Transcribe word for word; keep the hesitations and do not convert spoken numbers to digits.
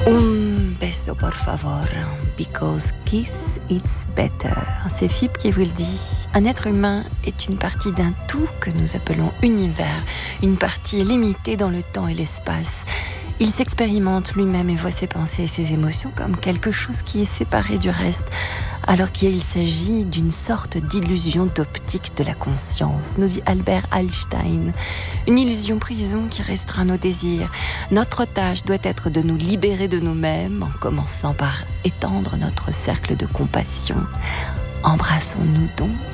Un beso por favor, because kiss it's better. C'est Phippe qui vous le dit. Un être humain est une partie d'un tout que nous appelons univers, une partie limitée dans le temps et l'espace. Il s'expérimente lui-même et voit ses pensées et ses émotions comme quelque chose qui est séparé du reste, alors qu'il s'agit d'une sorte d'illusion d'optique de la conscience, nous dit Albert Einstein. Une illusion prison qui restreint nos désirs. Notre tâche doit être de nous libérer de nous-mêmes, en commençant par étendre notre cercle de compassion. Embrassons-nous donc